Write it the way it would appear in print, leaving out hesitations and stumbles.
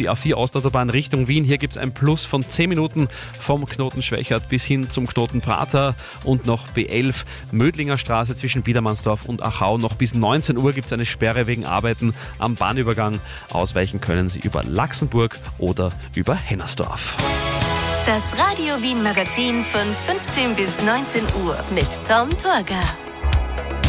die A4 Ostautobahn Richtung Wien. Hier gibt es ein Plus von 10 Minuten vom Knoten Schwächert bis hin zum Knoten Prater und noch B11 Mödlinger Straße zwischen Biedermannsdorf und Achau. Noch bis 19 Uhr gibt es eine Sperre wegen Arbeiten am Bahnübergang. Ausweichen können Sie über Laxenburg oder über Hennersdorf. Das Radio Wien Magazin von 15 bis 19 Uhr mit Tom Torgau.